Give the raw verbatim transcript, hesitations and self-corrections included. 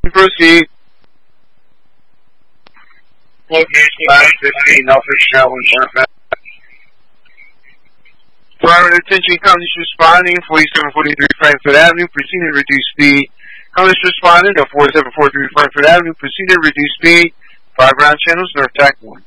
Proceed. Location nine fifteen, Norfolk Challenge. Prior attention, Congress responding, forty-seven forty-three Frankfurt Avenue, proceed at reduced speed. Congress responding to forty-seven forty-three Frankfurt Avenue, proceed at reduced speed. Five ground channels, north tack one.